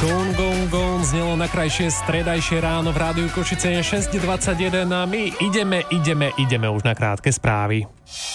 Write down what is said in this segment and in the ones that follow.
Gone, gone, gone znelo na krajšie stredajšie ráno v rádiu Košice 6:21 a my ideme už na krátke správy.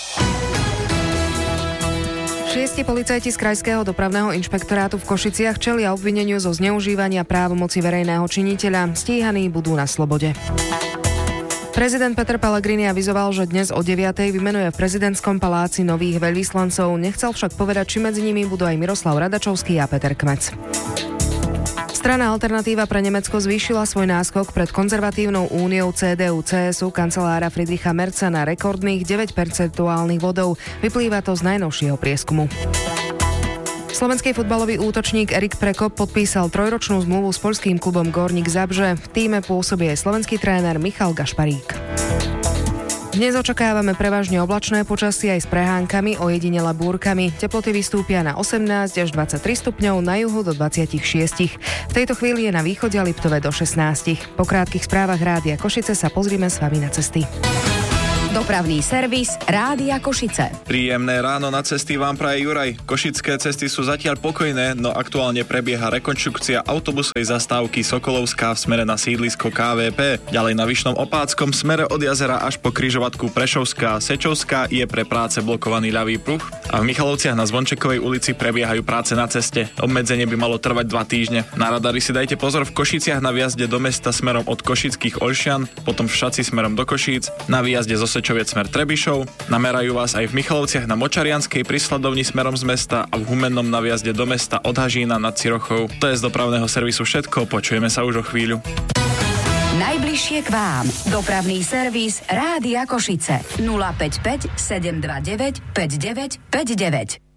6 policajti z Krajského dopravného inšpektorátu v Košiciach čelia obvineniu zo zneužívania právomoci verejného činiteľa. Stíhaní budú na slobode. Prezident Peter Pellegrini avizoval, že dnes o 9:00 vymenuje v prezidentskom paláci nových veľvyslancov. Nechcel však povedať, či medzi nimi budú aj Miroslav Radačovský a Peter Kmec. Strana Alternatíva pre Nemecko zvýšila svoj náskok pred konzervatívnou úniou CDU-CSU kancelára Friedricha Merza na rekordných 9 percentuálnych bodov. Vyplýva to z najnovšieho prieskumu. Slovenský futbalový útočník Erik Prekop podpísal 3-ročnú zmluvu s poľským klubom Górnik Zabrze. V tíme pôsobí aj slovenský tréner Michal Gašparík. Dnes očakávame prevažne oblačné počasie aj s prehánkami, ojedinele búrkami. Teploty vystúpia na 18 až 23 stupňov, na juhu do 26. V tejto chvíli je na východe a Liptove do 16. Po krátkych správach Rádia Košice sa pozrime s vami na cesty. Dopravný servis Rádia Košice. Príjemné ráno na cesty vám praje Juraj. Košické cesty sú zatiaľ pokojné, no aktuálne prebieha rekonštrukcia autobusovej zastávky Sokolovská v smere na sídlisko KVP. Ďalej na Vyšnom Opáckom smere od jazera až po križovatku Prešovská a Sečovská je pre práce blokovaný ľavý pruh a v Michalovciach na Zvončekovej ulici prebiehajú práce na ceste. Obmedzenie by malo trvať 2 týždne. Na radari si dajte pozor v Košiciach na výjazde do mesta smerom od Košických Olšian, potom v Šaci smerom do Košíc, na výjazde zo Sečoviec smer Trebišov, namerajú vás aj v Michalovciach na Močarianskej pri Sladovni smerom z mesta a v Humennom na výjazde do mesta od Hažína nad Cirochou. To je z dopravného servisu všetko, počujeme sa už o chvíľu. Najbližšie k vám. Dopravný servis Rádia Košice 055 729 5959.